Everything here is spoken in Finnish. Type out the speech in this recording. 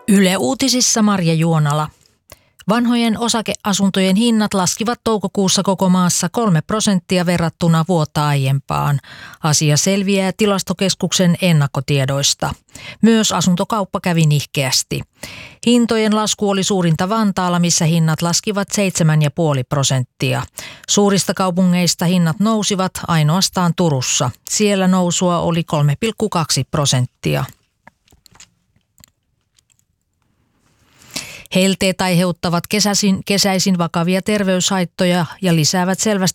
Yle Uutisissa Marja Juonala. Vanhojen osakeasuntojen hinnat laskivat toukokuussa koko maassa 3% verrattuna vuotta aiempaan. Asia selviää Tilastokeskuksen ennakkotiedoista. Myös asuntokauppa kävi nihkeästi. Hintojen lasku oli suurinta Vantaalla, missä hinnat laskivat 7,5%. Suurista kaupungeista hinnat nousivat ainoastaan Turussa. Siellä nousua oli 3,2%. Helteet aiheuttavat kesäisin vakavia terveyshaittoja ja lisäävät selvästi